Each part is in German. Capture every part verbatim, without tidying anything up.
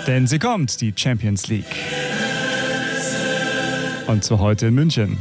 Denn sie kommt, die Champions League. Und zwar heute in München.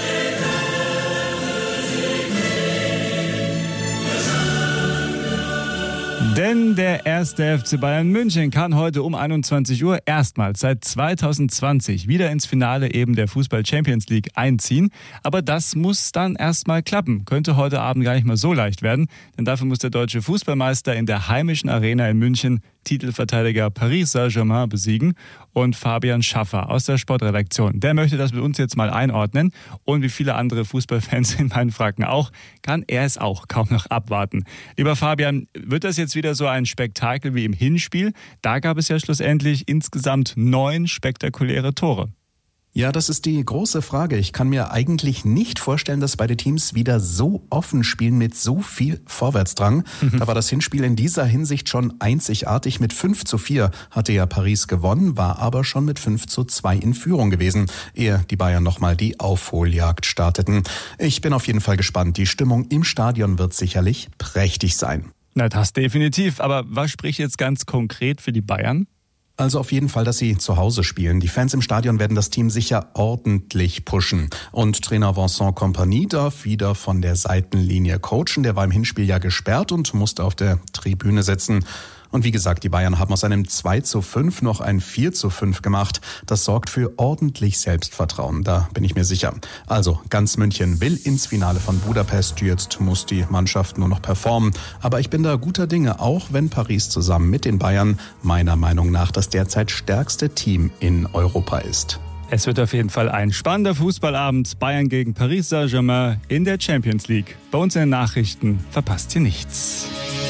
Denn der erste F C Bayern München kann heute um einundzwanzig Uhr erstmals seit zweitausendzwanzig wieder ins Finale eben der Fußball-Champions League einziehen. Aber das muss dann erstmal klappen. Könnte heute Abend gar nicht mal so leicht werden, denn dafür muss der deutsche Fußballmeister in der heimischen Arena in München Titelverteidiger Paris Saint-Germain besiegen. Und Fabian Schaffer aus der Sportredaktion, der möchte das mit uns jetzt mal einordnen. Und wie viele andere Fußballfans in meinen Fragen auch, kann er es auch kaum noch abwarten. Lieber Fabian, wird das jetzt wieder so ein Spektakel wie im Hinspiel? Da gab es ja schlussendlich insgesamt neun spektakuläre Tore. Ja, das ist die große Frage. Ich kann mir eigentlich nicht vorstellen, dass beide Teams wieder so offen spielen mit so viel Vorwärtsdrang. Mhm. Da war das Hinspiel in dieser Hinsicht schon einzigartig. Mit fünf zu vier hatte ja Paris gewonnen, war aber schon mit fünf zu zwei in Führung gewesen, ehe die Bayern nochmal die Aufholjagd starteten. Ich bin auf jeden Fall gespannt. Die Stimmung im Stadion wird sicherlich prächtig sein. Na, das definitiv. Aber was spricht jetzt ganz konkret für die Bayern? Also auf jeden Fall, dass sie zu Hause spielen. Die Fans im Stadion werden das Team sicher ordentlich pushen. Und Trainer Vincent Kompany darf wieder von der Seitenlinie coachen. Der war im Hinspiel ja gesperrt und musste auf der Tribüne sitzen. Und wie gesagt, die Bayern haben aus einem zwei zu fünf noch ein vier zu fünf gemacht. Das sorgt für ordentlich Selbstvertrauen, da bin ich mir sicher. Also, ganz München will ins Finale von Budapest. Jetzt muss die Mannschaft nur noch performen. Aber ich bin da guter Dinge, auch wenn Paris zusammen mit den Bayern meiner Meinung nach das derzeit stärkste Team in Europa ist. Es wird auf jeden Fall ein spannender Fußballabend. Bayern gegen Paris Saint-Germain in der Champions League. Bei uns in den Nachrichten verpasst ihr nichts.